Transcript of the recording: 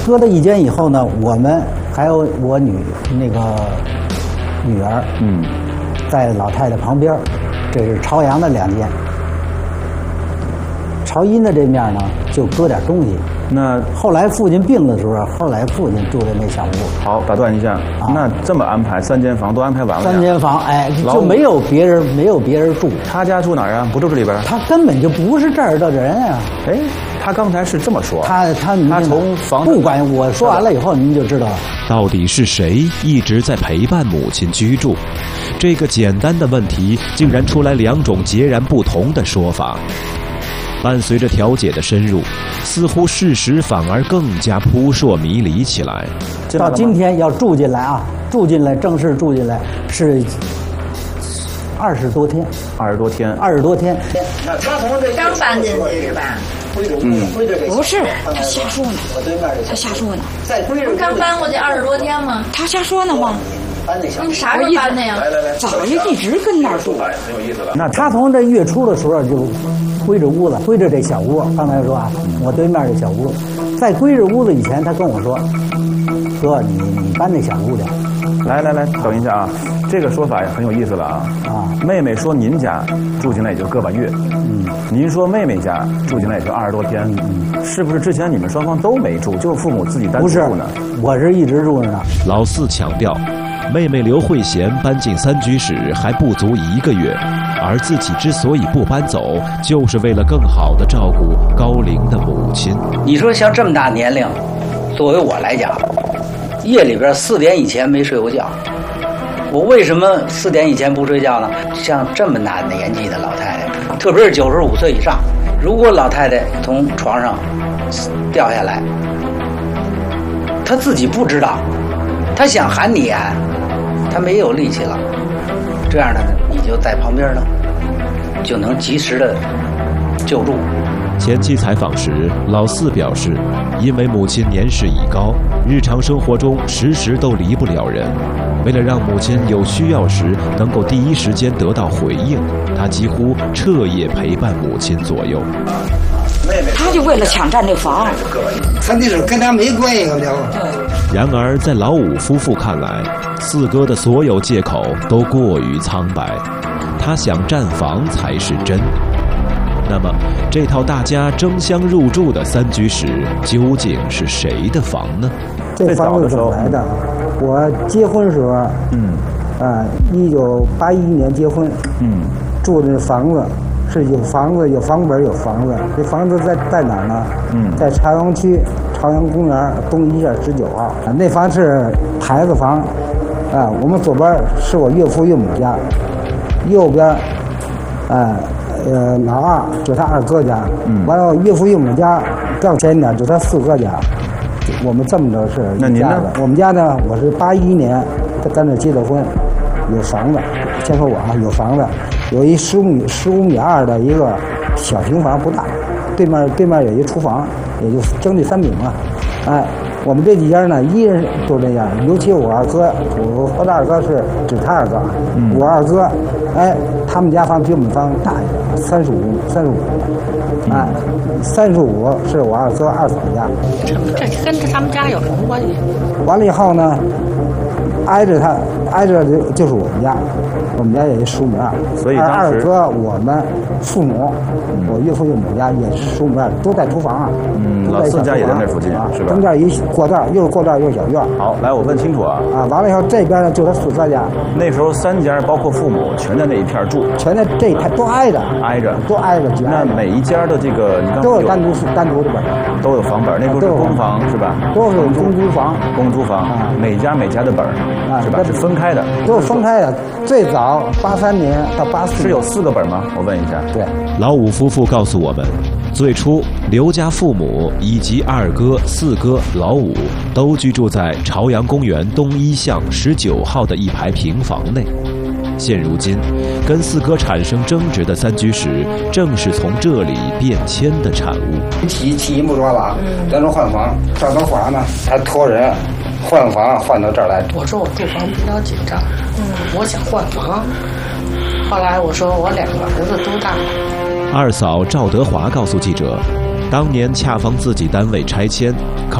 搁了一间以后呢，我们还有我女儿，在老太太旁边，这是朝阳的2间。朝阴的这面呢，就搁点东西。 那后来父亲病的时候，后来父亲住的那小屋。 好，打断一下，那这么安排3间房都安排完了呀？3 间房，哎，就没有别人住。 他家住哪儿啊？不住这里边？ 他根本就不是这儿的人啊！ 哎，他刚才是这么说。 他从房不管我说完了以后，您就知道了。 到底是谁一直在陪伴母亲居住？这个简单的问题，竟然出来2种截然不同的说法。伴随着调解的深入，似乎事实反而更加扑朔迷离起来。 到今天要住进来啊，正式住进来是20多天。 20多天。 那他从这刚搬进去是吧？ 不是，他瞎说呢。他瞎说呢。 不刚搬过去20多天吗？ 他瞎说呢吗？ 你啥时候搬的呀？ 早就一直跟那儿住。 很有意思了。 那他从这月初的时候就归着屋子，归着这小屋。刚才说啊，我对面这小屋，在归着屋子以前，他跟我说：“哥，你搬那小屋去。” 来，等一下啊，这个说法也很有意思了啊。妹妹说您家住进来也就个把月，您说妹妹家住进来也就20多天，是不是之前你们双方都没住，就父母自己单独住呢？ 不是，我是一直住着呢。 老四强调，妹妹刘慧贤搬进3居室还不足1个月，而自己之所以不搬走，就是为了更好地照顾高龄的母亲。 你说像这么大年龄，作为我来讲，夜里边4点以前没睡过觉。我为什么4点以前不睡觉呢？像这么大年纪的老太太，特别是95岁以上，如果老太太从床上掉下来，她自己不知道，她想喊你喊，她没有力气了，这样的你就在旁边呢，就能及时的救助。 前期采访时，老四表示，因为母亲年事已高，日常生活中时时都离不了人。为了让母亲有需要时能够第一时间得到回应，他几乎彻夜陪伴母亲左右。 他就为了抢占这房， 他那是跟他没关系了。 然而，在老五夫妇看来，四哥的所有借口都过于苍白，他想占房才是真。那么，这套大家争相入住的3居室究竟是谁的房呢？ 这房子怎么来的？我结婚时候，1981年结婚，住的房子是有房子、有房本、有房子。这房子在哪儿呢？在朝阳区朝阳公园东一线19号。那房是牌子房，我们左边是我岳父岳母家，右边，老二就他2哥家，完了岳父岳母家更前一点就他4哥家。我们这么着是一家的。我们家呢，我是81年在那结的婚，有房子。先说我啊，有房子，有一15米2的一个小平房，不大。对面有一厨房，也就将近3米嘛。我们这几家呢，一人都这样，尤其我2哥，我和他2哥是指他2哥，我2哥，他们家房比我们房大一点，35，35是我2哥2嫂家。 这跟他们家有什么关系？ 完了以后呢，挨着就是我们家，我们家也是15米2， 所以当时 2哥我们父母，我岳父岳母家也是15米2，都在厨房啊。 老四家也在那附近，是吧？ 中间一过道，又是过道又是小院。 好，来我问清楚啊。 完了以后这边呢就他4哥家。 那时候3家包括父母全在那一片住， 全在这一片都挨着。都挨着。 那每一家的这个你刚都有单独的本， 都有房本，那时候是公房是吧？ 都是公租房。 公租房，每家的本是吧？是分开的。 都是分开的。最早83年到84年是有4个本吗？我问一下。 对。 老五夫妇告诉我们，最初刘家父母以及2哥、4哥、老五都居住在朝阳公园东一巷19号的一排平房内。现如今，跟4哥产生争执的3居室，正是从这里变迁的产物。 起一木抓把，咱说换房，赵德华呢，他托人换房换到这儿来。 我说我住房比较紧张，我想换房。后来我说我2个儿子都大了。 2嫂赵德华告诉记者，当年恰逢自己单位拆迁，考